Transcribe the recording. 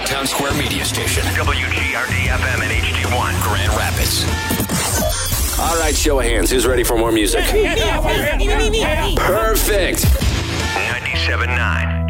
Town Square Media Station. WGRD-FM and HD1. Grand Rapids. All right, show of hands. Who's ready for more music? Perfect. 97.9